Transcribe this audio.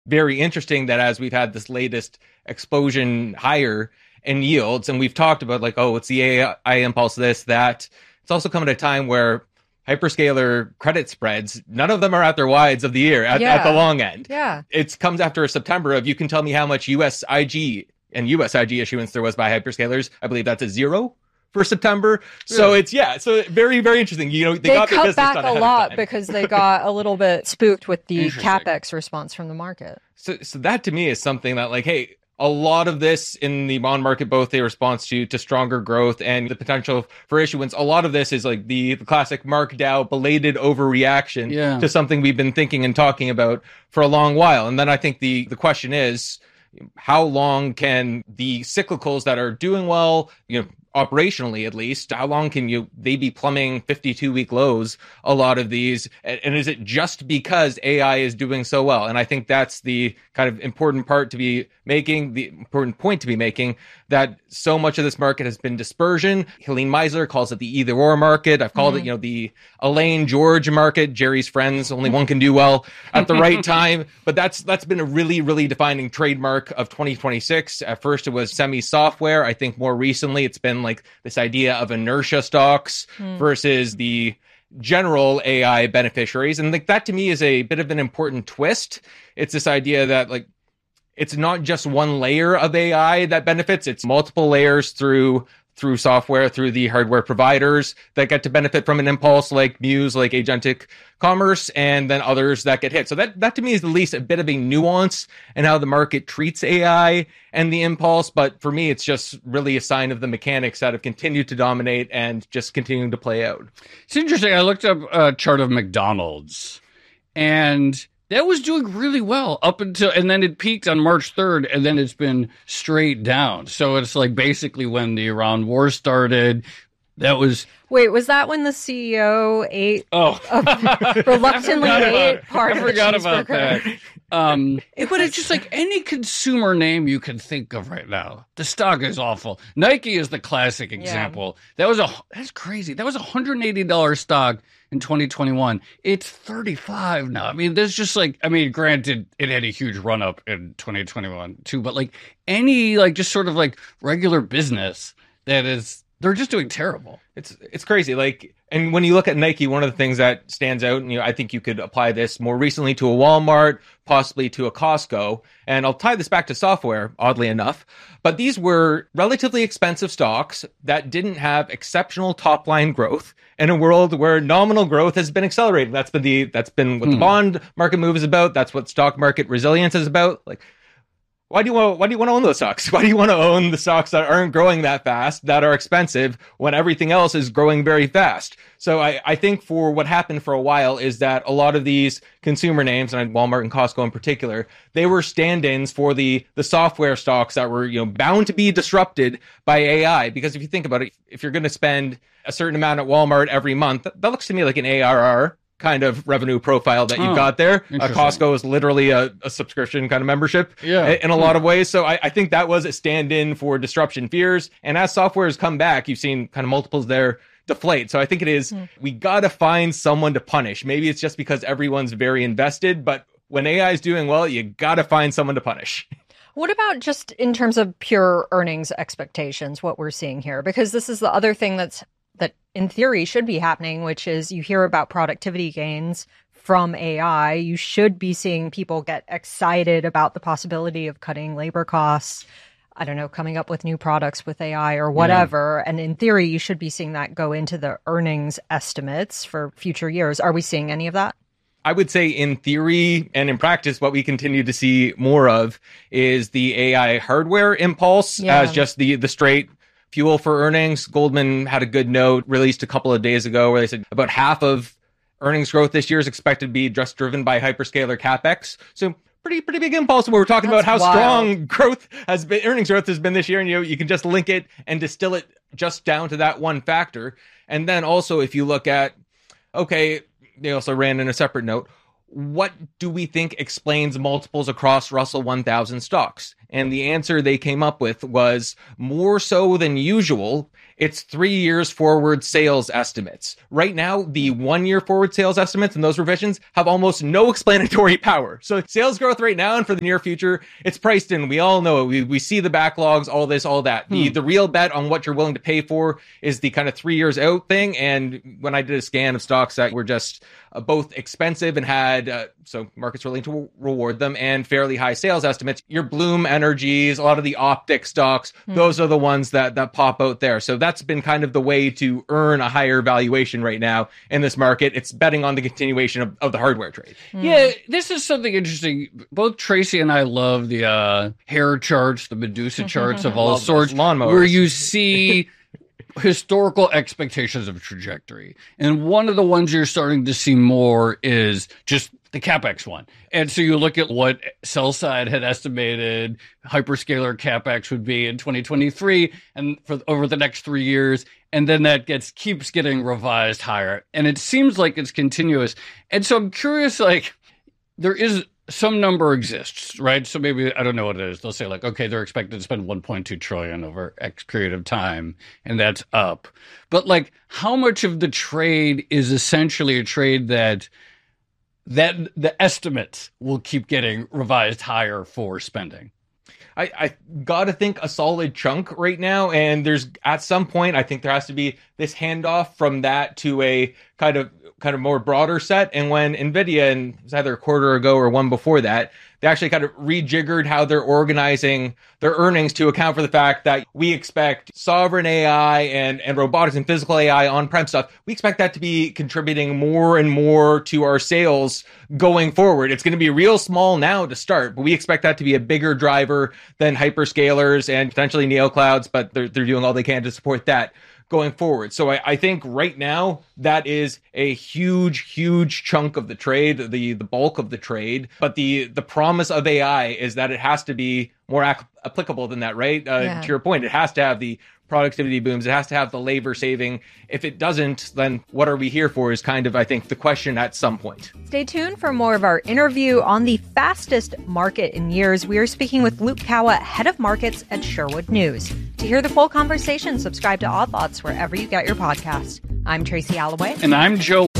very interesting that as we've had this latest explosion higher in yields, and we've talked about like, oh, it's the AI impulse, this, that. It's also come at a time where hyperscaler credit spreads, none of them are at their wides of the year at the long end. Yeah. It comes after a September of, you can tell me how much USIG and USIG issuance there was by hyperscalers. I believe that's a 0 for September. So so very, very interesting. You know, they got cut back a lot because they got a little bit spooked with the CapEx response from the market. So that to me is something that like, hey, a lot of this in the bond market, both a response to stronger growth and the potential for issuance. A lot of this is like the classic Mark Dow belated overreaction to something we've been thinking and talking about for a long while. And then I think the question is, how long can the cyclicals that are doing well, you know, operationally at least, how long can they be plumbing 52-week lows, a lot of these? And is it just because AI is doing so well? And I think that's the kind of important part to be making, the important point to be making, that so much of this market has been dispersion. Helene Meisler calls it the either or market. I've called it, you know, the Elaine George market, Jerry's friends, only one can do well at the right time. But that's been a really, really defining trademark of 2026. At first it was semi-software. I think more recently it's been like this idea of inertia stocks versus the general AI beneficiaries. And like that to me is a bit of an important twist. It's this idea that like, it's not just one layer of AI that benefits, it's multiple layers through software, through the hardware providers that get to benefit from an impulse like Muse, like agentic commerce, and then others that get hit. So that to me is at least a bit of a nuance in how the market treats AI and the impulse. But for me, it's just really a sign of the mechanics that have continued to dominate and just continuing to play out. It's interesting. I looked up a chart of McDonald's, and that was doing really well up until, and then it peaked on March 3rd, and then it's been straight down. So it's like basically when the Iran war started, that was... Wait, was that when the CEO reluctantly ate part of the cheeseburger? I forgot about that. But it's just like any consumer name you can think of right now. The stock is awful. Nike is the classic example. Yeah. That's crazy. That was $180 stock in 2021. It's 35 now. I mean, there's just like, I mean, granted, it had a huge run up in 2021 too, but like any, like just sort of like regular business they're just doing terrible. It's crazy. Like, and when you look at Nike, one of the things that stands out, and I think you could apply this more recently to a Walmart, possibly to a Costco, and I'll tie this back to software, oddly enough, but these were relatively expensive stocks that didn't have exceptional top line growth in a world where nominal growth has been accelerating. That's been what the bond market move is about. That's what stock market resilience is about. Like, why do you want to own those stocks? Why do you want to own the stocks that aren't growing that fast, that are expensive, when everything else is growing very fast? So I think for what happened for a while is that a lot of these consumer names, and Walmart and Costco in particular, they were stand-ins for the software stocks that were, bound to be disrupted by AI. Because if you think about it, if you're going to spend a certain amount at Walmart every month, that looks to me like an ARR kind of revenue profile that you've got there. Costco is literally a subscription kind of membership in a lot of ways. So I think that was a stand-in for disruption fears. And as software has come back, you've seen kind of multiples there deflate. So I think it is, we got to find someone to punish. Maybe it's just because everyone's very invested, but when AI is doing well, you got to find someone to punish. What about just in terms of pure earnings expectations, what we're seeing here? Because this is the other thing that in theory should be happening, which is you hear about productivity gains from AI. You should be seeing people get excited about the possibility of cutting labor costs, I don't know, coming up with new products with AI or whatever. Yeah. And in theory, you should be seeing that go into the earnings estimates for future years. Are we seeing any of that? I would say in theory and in practice, what we continue to see more of is the AI hardware impulse as just the straight fuel for earnings. Goldman had a good note released a couple of days ago where they said about half of earnings growth this year is expected to be just driven by hyperscaler CapEx. So pretty big impulse when we're talking about how strong earnings growth has been this year. And you can just link it and distill it just down to that one factor. And then also if you look at, they also ran in a separate note, what do we think explains multiples across Russell 1000 stocks? And the answer they came up with was more so than usual. It's 3 years forward sales estimates. Right now, the 1 year forward sales estimates and those revisions have almost no explanatory power. So sales growth right now and for the near future, it's priced in. We all know it. We see the backlogs, all this, all that. The real bet on what you're willing to pay for is the kind of 3 years out thing. And when I did a scan of stocks that were just both expensive and had, so markets willing to reward them, and fairly high sales estimates, your Bloom Energies, a lot of the optic stocks, those are the ones that pop out there. So that's been kind of the way to earn a higher valuation right now in this market. It's betting on the continuation of the hardware trade. Yeah, this is something interesting. Both Tracy and I love the hair charts, the Medusa charts of all sorts, where you see historical expectations of trajectory. And one of the ones you're starting to see more is just the CapEx one. And so you look at what sell side had estimated hyperscaler CapEx would be in 2023 and for over the next 3 years. And then that keeps getting revised higher. And it seems like it's continuous. And so I'm curious, like, there is some number exists, right? So maybe, I don't know what it is. They'll say like, okay, they're expected to spend 1.2 trillion over X period of time, and that's up. But like, how much of the trade is essentially a trade that the estimates will keep getting revised higher for spending? I gotta think a solid chunk right now, and there's at some point I think there has to be this handoff from that to a kind of more broader set. And when Nvidia, and it was either a quarter ago or one before that, they actually kind of rejiggered how they're organizing their earnings to account for the fact that we expect sovereign AI and robotics and physical AI on-prem stuff. We expect that to be contributing more and more to our sales going forward. It's going to be real small now to start, but we expect that to be a bigger driver than hyperscalers and potentially neoclouds, but they're doing all they can to support that going forward. So I think right now that is a huge chunk of the trade, the bulk of the trade. But the promise of AI is that it has to be more applicable than that, right? To your point, it has to have the productivity booms. It has to have the labor saving. If it doesn't, then what are we here for is kind of, I think, the question at some point. Stay tuned for more of our interview on the fastest market in years. We are speaking with Luke Kawa, head of markets at Sherwood News. To hear the full conversation, subscribe to Odd Lots wherever you get your podcast. I'm Tracy Alloway. And I'm Joe